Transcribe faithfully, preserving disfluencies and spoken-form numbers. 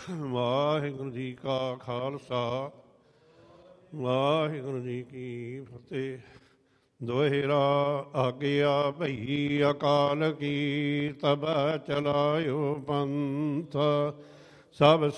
ਵਾਹਿਗੁਰੂ ਜੀ ਕਾ ਖਾਲਸਾ ਵਾਹਿਗੁਰੂ ਜੀ ਕੀ ਫਤਿਹ। ਦੋਹਿਰਾ ਆਗਿਆ ਭਈ ਅਕਾਲ ਕੀ ਤਬ ਚਲਾਇਓ ਪੰਥ ਸਭ